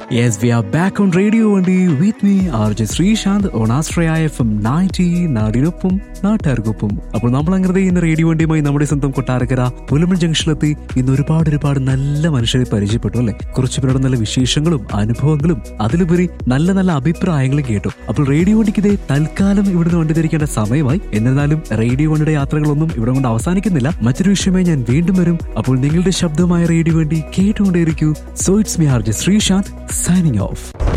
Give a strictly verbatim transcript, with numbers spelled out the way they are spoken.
Yes, we are back on Radio Vandi with me, R J Srishant on Astraya F M ninety, നാടിനൊപ്പം നാട്ടുകാർക്കൊപ്പം. അപ്പോൾ നമ്മൾ അങ്ങനെ ഇന്ന് radio വണ്ടിയുമായി നമ്മുടെ സ്വന്തം കൊട്ടാരക്കര പുലമൺ ജംഗ്ഷനിലെത്തി ഇന്ന് ഒരുപാട് ഒരുപാട് നല്ല മനുഷ്യരെ പരിചയപ്പെട്ടു അല്ലെ. കുറച്ചു പേരുടെ നല്ല വിശേഷങ്ങളും അനുഭവങ്ങളും അതിലുപരി നല്ല നല്ല അഭിപ്രായങ്ങളും കേട്ടു. അപ്പോൾ റേഡിയോ വണ്ടിക്ക് ഇതേ തൽക്കാലം ഇവിടുന്ന് വണ്ടി തിരിക്കേണ്ട സമയമായി. എന്നിരുന്നാലും റേഡിയോ വണ്ടിയുടെ യാത്രകളൊന്നും ഇവിടെ കൊണ്ട് അവസാനിക്കുന്നില്ല. മറ്റൊരു വിഷയമായി ഞാൻ വീണ്ടും വരും. അപ്പോൾ നിങ്ങളുടെ ശബ്ദമായ റേഡിയോ വണ്ടി കേട്ടുകൊണ്ടേയിരിക്കൂ. So it's me R J Sreesanth signing off.